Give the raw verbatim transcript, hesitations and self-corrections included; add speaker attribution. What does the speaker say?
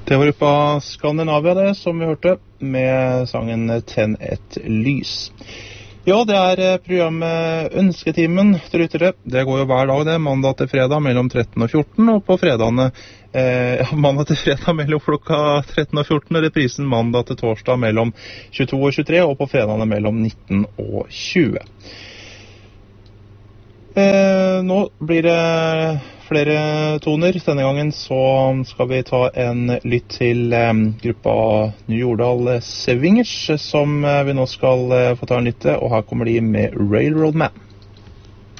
Speaker 1: Det var gruppa Skandinavia det, som vi hørte, med sangen Tenn et lys. Ja, det er programmet Ønsketimen til lyttere. Det går jo hver dag det, mandag til fredag mellom tretten og fjorten, og på fredagene eh, mandag til fredag mellom klokka tretten og fjorten, og reprisen mandag til torsdag mellom tjueto og tjuetre, og på fredagene mellom nitten og tjue. Eh, nå blir det flere toner. Denne gangen så skal vi ta en lytt til eh, gruppa New Jordal Swingers, som eh, vi nå skal eh, få ta en lytte, og her kommer de med Railroad Man.